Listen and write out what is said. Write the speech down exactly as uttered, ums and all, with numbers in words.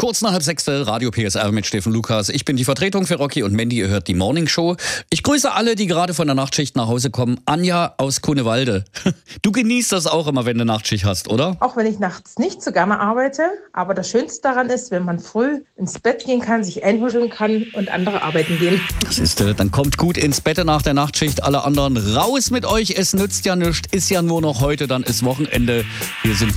Kurz nach halb sechs, Radio P S R mit Steffen Lukas. Ich bin die Vertretung für Rocky und Mandy. Ihr hört die Morning Show. Ich grüße alle, die gerade von der Nachtschicht nach Hause kommen. Anja aus Kunewalde. Du genießt das auch immer, wenn du Nachtschicht hast, oder? Auch wenn ich nachts nicht so gerne arbeite. Aber das Schönste daran ist, wenn man früh ins Bett gehen kann, sich einhuscheln kann und andere arbeiten gehen. Das ist, äh, dann kommt gut ins Bett nach der Nachtschicht. Alle anderen raus mit euch. Es nützt ja nichts. Ist ja nur noch heute, dann ist Wochenende. Wir sind